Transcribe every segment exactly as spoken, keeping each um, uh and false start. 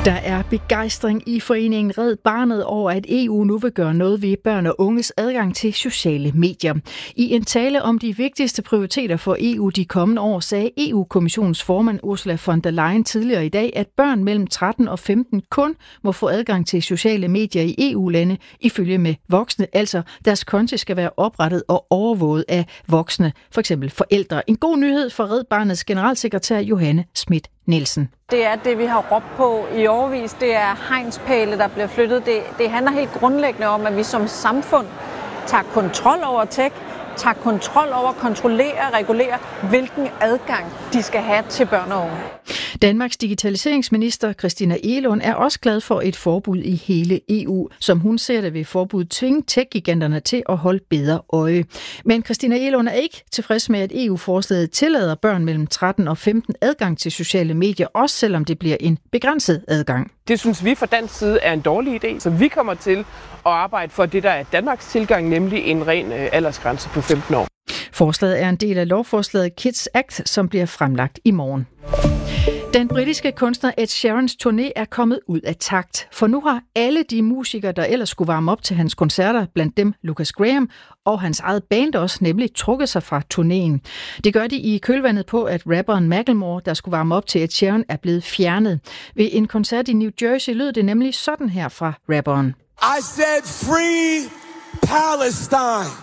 Der er begejstring i foreningen Red Barnet over, at E U nu vil gøre noget ved børn og unges adgang til sociale medier. I en tale om de vigtigste prioriteter for E U de kommende år, sagde E U-kommissionens formand Ursula von der Leyen tidligere i dag, at børn mellem tretten og femten kun må få adgang til sociale medier i E U-lande ifølge med voksne, altså deres konti skal være oprettet og overvåget af voksne, for eksempel forældre. En god nyhed for Red Barnets generalsekretær Johanne Schmidt Nielsen. Det er det, vi har råbt på i årevis. Det er hegnspæle, der bliver flyttet. Det, det handler helt grundlæggende om, at vi som samfund tager kontrol over tech, tager kontrol over, kontrollerer og regulerer, hvilken adgang de skal have til børn og unge. Danmarks digitaliseringsminister Christina Egelund er også glad for et forbud i hele E U. Som hun ser det, vil forbuddet tvinge tech-giganterne til at holde bedre øje. Men Christina Egelund er ikke tilfreds med, at E U-forslaget tillader børn mellem tretten og femten adgang til sociale medier, også selvom det bliver en begrænset adgang. Det synes vi fra dansk side er en dårlig idé, så vi kommer til at arbejde for det, der er Danmarks tilgang, nemlig en ren aldersgrænse på femten år. Forslaget er en del af lovforslaget Kids Act, som bliver fremlagt i morgen. Den britiske kunstner Ed Sheerans turné er kommet ud af takt, for nu har alle de musikere, der ellers skulle varme op til hans koncerter, blandt dem Lucas Graham og hans eget band også, nemlig trukket sig fra turnéen. Det gør de i kølvandet på, at rapperen Macklemore, der skulle varme op til Ed Sheeran, er blevet fjernet. Ved en koncert i New Jersey lød det nemlig sådan her fra rapperen. I said free Palestine.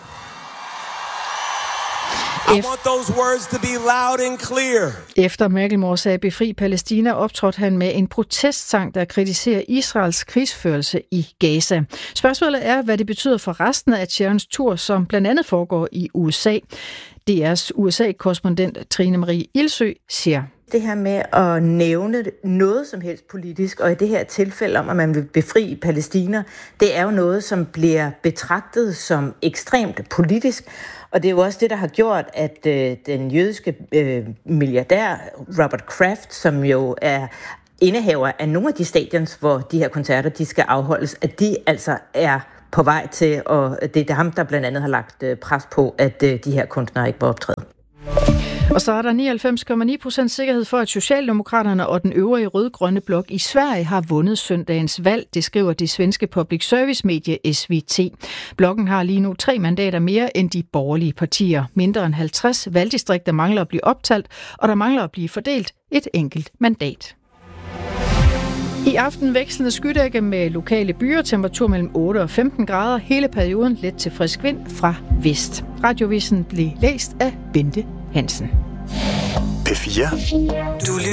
I want those words to be loud and clear. Efter Macklemore sagde befri Palæstina, optrådte han med en protestsang, der kritiserer Israels krigsførelse i Gaza. Spørgsmålet er, hvad det betyder for resten af Sheerans tur, som blandt andet foregår i U S A. D R's U S A-korrespondent Trine Marie Ilsø siger: Det her med at nævne noget som helst politisk, og i det her tilfælde om, at man vil befri Palæstina, det er jo noget, som bliver betragtet som ekstremt politisk. Og det er jo også det, der har gjort, at øh, den jødiske øh, milliardær Robert Kraft, som jo er indehaver af nogle af de stadions, hvor de her koncerter de skal afholdes, at de altså er på vej til, og det er ham, der blandt andet har lagt øh, pres på, at øh, de her kunstnere ikke må optræde. Og så er der nioghalvfems komma ni procent sikkerhed for, at Socialdemokraterne og den øvrige rød-grønne blok i Sverige har vundet søndagens valg, det skriver det svenske public service-medie S V T. Blokken har lige nu tre mandater mere end de borgerlige partier. Mindre end halvtreds valgdistrikter mangler at blive optalt, og der mangler at blive fordelt et enkelt mandat. I aften vekslende skydække med lokale byer, temperatur mellem otte og femten grader, hele perioden let til frisk vind fra vest. Radiovisen blev læst af Bente Hansen. P fire. Du